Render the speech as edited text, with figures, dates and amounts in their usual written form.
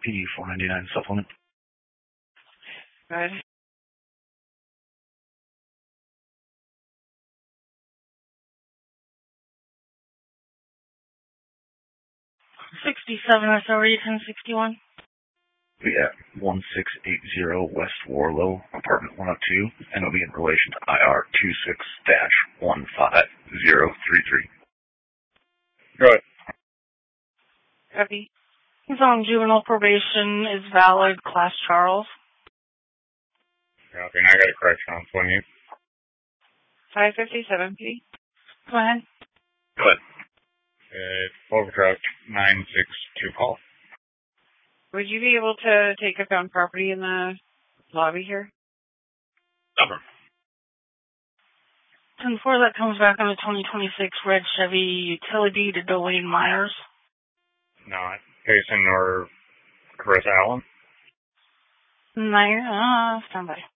PD 499 supplement. Good. $67 authority 1061. We at 1680 West Warlow, apartment 102, and it'll be in relation to IR 26-15033. Go ahead. Copy. He's on juvenile probation, is valid, Class Charles. Copy, and I got a correction on 28. 557, please. Go ahead. Go ahead. Overdraft 962 call. Would you be able to take a found property in the lobby here? Number. 10-4, that comes back on the 2026 red Chevy utility to Dwayne Myers. Not Payson or Chris Allen. Myers, stand by.